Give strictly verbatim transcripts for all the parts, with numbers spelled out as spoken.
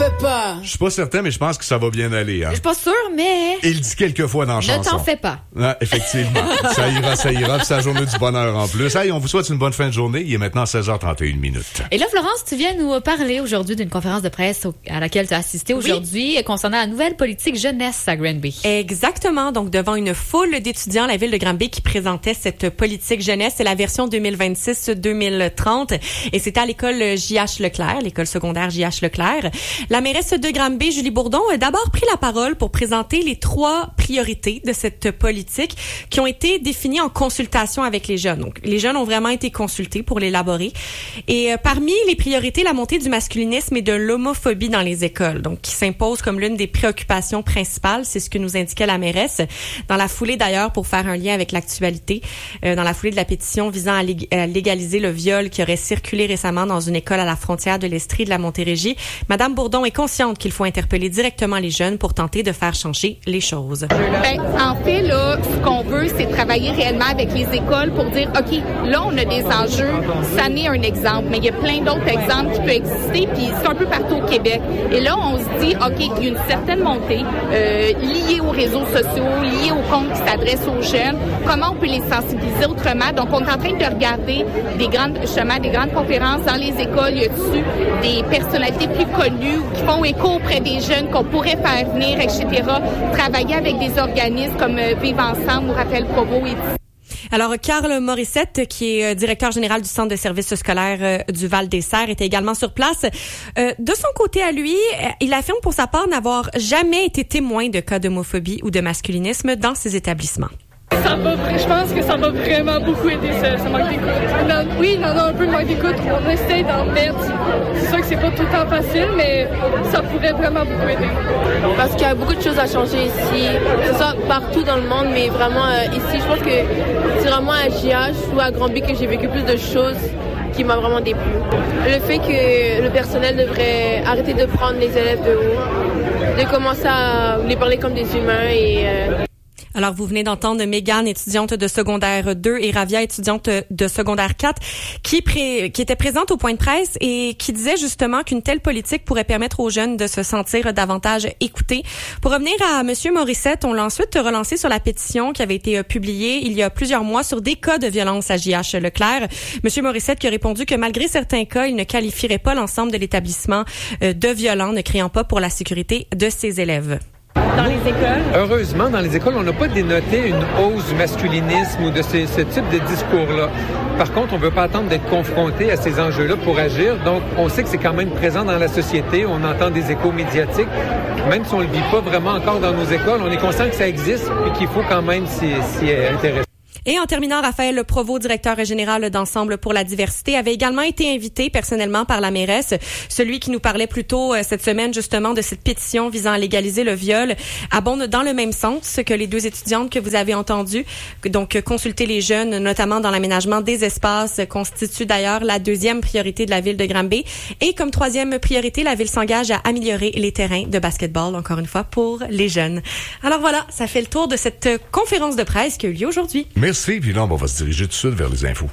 fais pas. Je suis pas certain, mais je pense que ça va bien aller. Hein? Je suis pas sûre, mais... Il dit quelques fois dans la chanson. Ne t'en fais pas. Ah, effectivement. Ça ira, ça ira. Puis c'est la journée du bonheur en plus. Hey, on vous souhaite une bonne fin de journée. Il est maintenant seize heures trente et une minutes. Et là, Florence, tu viens nous parler aujourd'hui d'une conférence de presse à laquelle tu as assisté aujourd'hui oui. concernant la nouvelle politique jeunesse à Granby. Exactement. Donc, devant une foule d'étudiants, la ville de Granby qui présentait cette politique jeunesse. C'est la version deux mille vingt-six deux mille trente. Et c'était à l'école J H Leclerc, l'école secondaire J H Leclerc. La mairesse de Granby, Julie Bourdon, a d'abord pris la parole pour présenter les trois priorités de cette politique qui ont été définies en consultation avec les jeunes. Donc, les jeunes ont vraiment été consultés pour l'élaborer. Et euh, parmi les priorités, la montée du masculinisme et de l'homophobie dans les écoles, donc qui s'impose comme l'une des préoccupations principales. C'est ce que nous indiquait la mairesse. Dans la foulée, d'ailleurs, pour faire un lien avec l'actualité, euh, dans la foulée de la pétition visant à, lég- à légaliser le viol qui aurait circulé récemment dans une école à la frontière de l'Estrie de la Montérégie, Madame Bourdon est consciente qu'il faut interpeller directement les jeunes pour tenter de faire changer les choses. Ben, en fait, là, ce qu'on veut, c'est travailler réellement avec les écoles pour dire, OK, là, on a des enjeux, ça n'est un exemple, mais il y a plein d'autres exemples qui peuvent exister, puis c'est un peu partout au Québec. Et là, on se dit, OK, il y a une certaine montée euh, liée aux réseaux sociaux, liée aux comptes qui s'adressent aux jeunes. Comment on peut les sensibiliser autrement? Donc, on est en train de regarder des grandes, justement, des grandes conférences dans les écoles. Y a-t-il des personnalités plus connues ou qui font écho auprès des jeunes qu'on pourrait faire venir, et cetera. Travailler avec des organismes comme euh, Vivre Ensemble ou Rappel Provo et Alors, Carl Morissette, qui est directeur général du Centre de services scolaires du Val-des-Serres, était également sur place. Euh, de son côté à lui, il affirme pour sa part n'avoir jamais été témoin de cas d'homophobie ou de masculinisme dans ses établissements. Ça va, je pense que ça va vraiment beaucoup aider ce, ce manque d'écoute. Non, oui, non, non, un peu de manque d'écoute. On essaie d'en mettre. C'est sûr que c'est pas tout le temps facile, mais ça pourrait vraiment beaucoup aider. Parce qu'il y a beaucoup de choses à changer ici. C'est ça partout dans le monde, mais vraiment euh, ici, je pense que c'est vraiment à J H ou à Granby que j'ai vécu plus de choses qui m'a vraiment déplu. Le fait que le personnel devrait arrêter de prendre les élèves de haut, de commencer à les parler comme des humains et... Euh Alors, vous venez d'entendre Mégane, étudiante de secondaire deux, et Ravia, étudiante de secondaire quatre, qui, pré- qui était présente au point de presse et qui disait justement qu'une telle politique pourrait permettre aux jeunes de se sentir davantage écoutés. Pour revenir à Monsieur Morissette, on l'a ensuite relancé sur la pétition qui avait été publiée il y a plusieurs mois sur des cas de violence à J H Leclerc. Monsieur Morissette qui a répondu que malgré certains cas, il ne qualifierait pas l'ensemble de l'établissement de violent, ne criant pas pour la sécurité de ses élèves. Dans les écoles? Heureusement, dans les écoles, on n'a pas dénoté une hausse du masculinisme ou de ces, ce type de discours-là. Par contre, on ne veut pas attendre d'être confronté à ces enjeux-là pour agir. Donc, on sait que c'est quand même présent dans la société. On entend des échos médiatiques. Même si on ne le vit pas vraiment encore dans nos écoles, on est conscient que ça existe et qu'il faut quand même s'y, s'y intéresser. Et en terminant, Raphaël Provost, directeur général d'Ensemble pour la diversité, avait également été invité personnellement par la mairesse. Celui qui nous parlait plus tôt euh, cette semaine justement de cette pétition visant à légaliser le viol abonde dans le même sens que les deux étudiantes que vous avez entendues. Donc, consulter les jeunes, notamment dans l'aménagement des espaces, constitue d'ailleurs la deuxième priorité de la ville de Granby. Et comme troisième priorité, la ville s'engage à améliorer les terrains de basketball, encore une fois, pour les jeunes. Alors voilà, ça fait le tour de cette conférence de presse qui a eu lieu aujourd'hui. Merci, puis là, on va se diriger tout de suite vers les infos.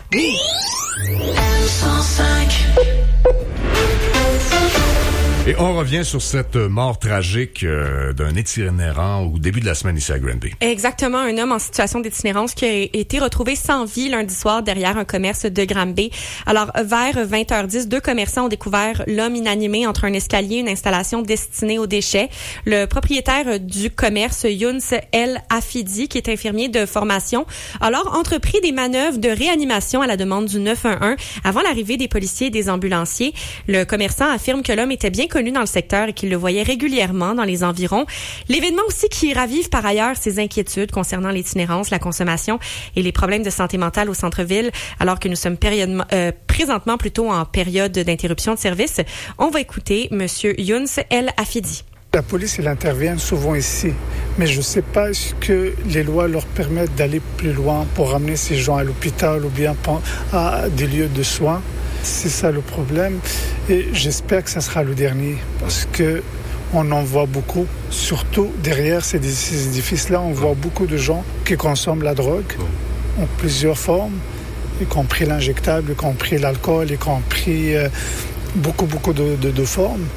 Et on revient sur cette mort tragique euh, d'un itinérant au début de la semaine ici à Granby. Exactement, un homme en situation d'itinérance qui a été retrouvé sans vie lundi soir derrière un commerce de Granby. Alors, vers vingt heures dix, deux commerçants ont découvert l'homme inanimé entre un escalier et une installation destinée aux déchets. Le propriétaire du commerce, Younes El Afidi, qui est infirmier de formation, a alors entrepris des manœuvres de réanimation à la demande du neuf un un avant l'arrivée des policiers et des ambulanciers. Le commerçant affirme que l'homme était bien connu dans le secteur et qu'il le voyait régulièrement dans les environs. L'événement aussi qui ravive par ailleurs ses inquiétudes concernant l'itinérance, la consommation et les problèmes de santé mentale au centre-ville, alors que nous sommes période, euh, présentement plutôt en période d'interruption de service. On va écouter Monsieur Younes El Afidi. La police, elle intervient souvent ici, mais je ne sais pas est-ce que les lois leur permettent d'aller plus loin pour ramener ces gens à l'hôpital ou bien à des lieux de soins. C'est ça le problème et j'espère que ça sera le dernier parce que on en voit beaucoup, surtout derrière ces, ces édifices-là, on voit beaucoup de gens qui consomment la drogue en plusieurs formes, y compris l'injectable, y compris l'alcool, y compris euh, beaucoup, beaucoup de, de, de formes.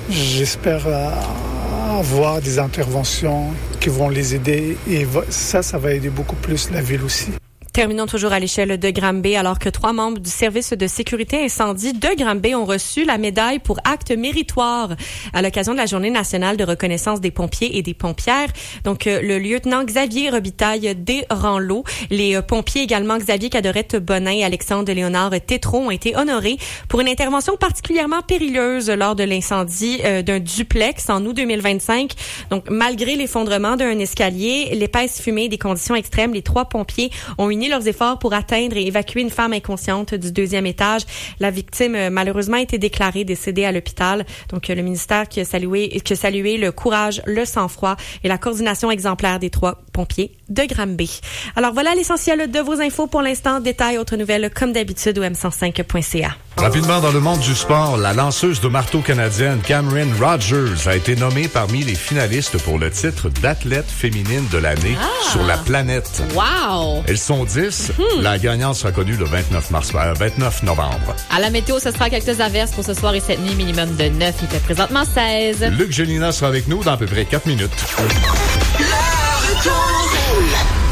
j'espère euh, avoir des interventions qui vont les aider et ça, ça va aider beaucoup plus la ville aussi. Terminons toujours à l'échelle de Granby, alors que trois membres du service de sécurité incendie de Granby ont reçu la médaille pour acte méritoire à l'occasion de la Journée nationale de reconnaissance des pompiers et des pompières. Donc, euh, le lieutenant Xavier Robitaille Desranleau, les euh, pompiers également Xavier Cadorette Bonin et Alexandre Léonard Tétrault ont été honorés pour une intervention particulièrement périlleuse lors de l'incendie euh, d'un duplex en août deux mille vingt-cinq. Donc, malgré l'effondrement d'un escalier, l'épaisse fumée et des conditions extrêmes, les trois pompiers ont uni leurs efforts pour atteindre et évacuer une femme inconsciente du deuxième étage. La victime, euh, malheureusement, a été déclarée décédée à l'hôpital. Donc, euh, le ministère qui a salué, qui a salué le courage, le sang-froid et la coordination exemplaire des trois pompiers de Granby. Alors, voilà l'essentiel de vos infos pour l'instant. Détails, autres nouvelles, comme d'habitude, au m cent cinq point c a. Rapidement, dans le monde du sport, la lanceuse de marteau canadienne Cameron Rogers a été nommée parmi les finalistes pour le titre d'athlète féminine de l'année ah. sur la planète. Wow! Elles sont dix. Hmm. La gagnante sera connue le vingt-neuf mars, euh, vingt-neuf novembre. À la météo, ce sera quelques averses pour ce soir et cette nuit, minimum de neuf. Il fait présentement seize. Luc Gélina sera avec nous dans à peu près quatre minutes. Le retour.